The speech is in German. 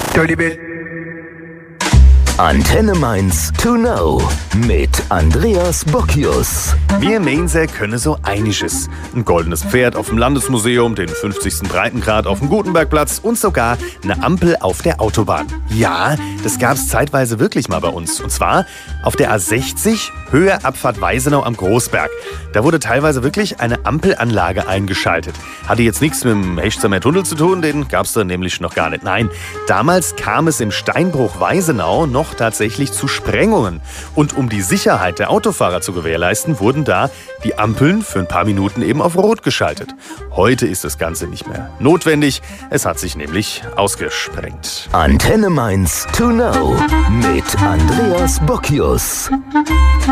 Antenne Mainz to know mit Andreas Bocchius. Wir Mainzer können so einiges. Ein goldenes Pferd auf dem Landesmuseum, den 50. Breitengrad auf dem Gutenbergplatz und sogar eine Ampel auf der Autobahn. Ja, das gab's zeitweise wirklich mal bei uns. Und zwar auf der A60, Höhe Abfahrt Weisenau am Großberg. Da wurde teilweise wirklich eine Ampelanlage eingeschaltet. Hatte jetzt nichts mit dem Hechtsamer Tunnel zu tun, den gab's da nämlich noch gar nicht. Nein, damals kam es im Steinbruch Weisenau noch tatsächlich zu Sprengungen. Und um die Sicherheit der Autofahrer zu gewährleisten, wurden da die Ampeln für ein paar Minuten eben auf Rot geschaltet. Heute ist das Ganze nicht mehr notwendig. Es hat sich nämlich ausgesprengt. Antenne Mainz to know mit Andreas Bocchius.